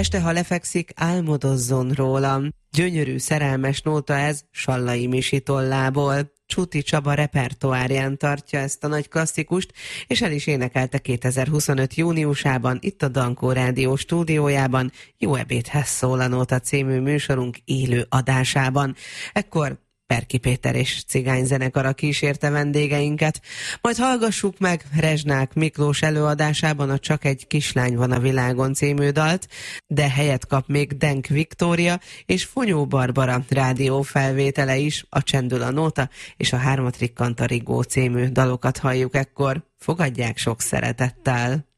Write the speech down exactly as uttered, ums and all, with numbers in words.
Este, ha lefekszik, álmodozzon rólam. Gyönyörű, szerelmes nóta ez Sallai Misi tollából. Csuti Csaba repertoárján tartja ezt a nagy klasszikust, és el is énekelte kétezer-huszonöt júniusában itt a Dankó Rádió stúdiójában, Jó ebédhez szól a nóta című műsorunk élő adásában. Ekkor Perki Péter és cigányzenekara kísérte vendégeinket. Majd hallgassuk meg Rezsnák Miklós előadásában a Csak egy kislány van a világon című dalt, de helyet kap még Denk Viktória és Fonyó Barbara rádiófelvétele is, a Csendül a nóta és a Hármat rikkant a rigó című dalokat halljuk ekkor. Fogadják sok szeretettel!